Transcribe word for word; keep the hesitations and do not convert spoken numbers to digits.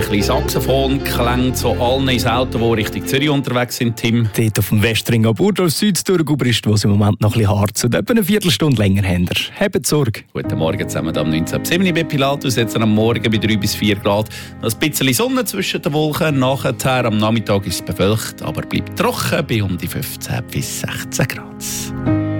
ein bisschen Saxophon klingt so allen ins Auto, die Richtung Zürich unterwegs sind, Tim. Dort auf dem Westring ab Urdorf Süd durchgebrüst, wo es im Moment noch ein bisschen hart sind. Etwa eine Viertelstunde länger haben wir. Habt Sorge. Guten Morgen zusammen am neunzehn Uhr sieben bei Pilatus. Jetzt am Morgen bei drei bis vier Grad. Noch ein bisschen Sonne zwischen den Wolken. Nachher am Nachmittag ist es bewölkt, aber bleibt trocken bei um die fünfzehn bis sechzehn Grad.